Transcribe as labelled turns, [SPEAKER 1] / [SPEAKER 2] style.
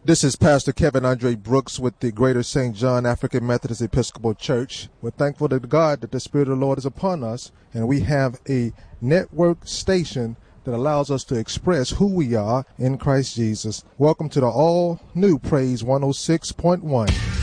[SPEAKER 1] This is Pastor Kevin Andre Brooks with the Greater St. John African Methodist Episcopal Church. We're thankful to God that the Spirit of the Lord is upon us, and we have a network station that allows us to express who we are in Christ Jesus. Welcome to the all-new Praise 106.1.